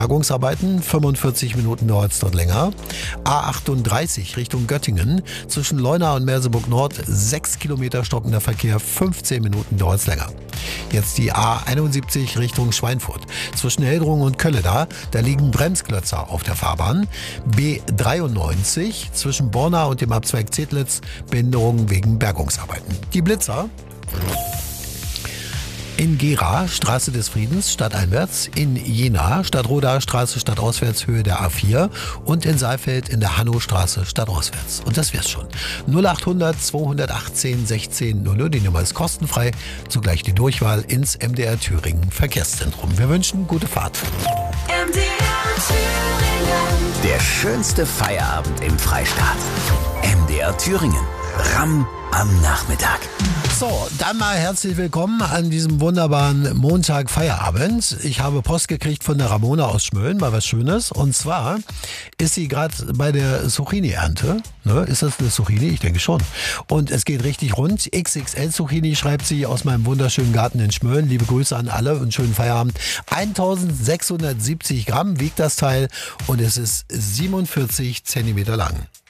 Bergungsarbeiten, 45 Minuten dauert es dort länger. A38 Richtung Göttingen, zwischen Leuna und Merseburg Nord, 6 Kilometer stockender Verkehr, 15 Minuten dauert es länger. Jetzt die A71 Richtung Schweinfurt, zwischen Heldrungen und Kölleda, da liegen Bremsklötzer auf der Fahrbahn. B93 zwischen Borna und dem Abzweig Zedlitz, Behinderungen wegen Bergungsarbeiten. Die Blitzer: in Gera, Straße des Friedens, stadteinwärts, in Jena, Stadtroda, Straße stadtauswärts, Höhe der A4 und in Saalfeld in der Hannostraße, stadtauswärts. Und das wär's schon. 0800 218 16 00, die Nummer ist kostenfrei, zugleich die Durchwahl ins MDR Thüringen Verkehrszentrum. Wir wünschen gute Fahrt. MDR Thüringen. Der schönste Feierabend im Freistaat. MDR Thüringen. Ramm am Nachmittag. So, dann mal herzlich willkommen an diesem wunderbaren Montag Feierabend. Ich habe Post gekriegt von der Ramona aus Schmölln, mal was Schönes. Und zwar ist sie gerade bei der Zucchini-Ernte. Ne? Ist das eine Zucchini? Ich denke schon. Und es geht richtig rund. XXL Zucchini, schreibt sie, aus meinem wunderschönen Garten in Schmölln. Liebe Grüße an alle und schönen Feierabend. 1670 Gramm wiegt das Teil und es ist 47 Zentimeter lang.